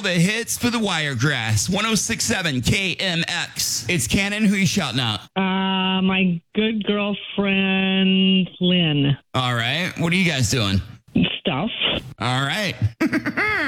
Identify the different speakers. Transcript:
Speaker 1: the hits for the Wiregrass. 1067 KMX. It's Cannon. Who you shouting out?
Speaker 2: My good girlfriend, Lynn.
Speaker 1: All right. What are you guys doing?
Speaker 2: Stuff.
Speaker 1: All right.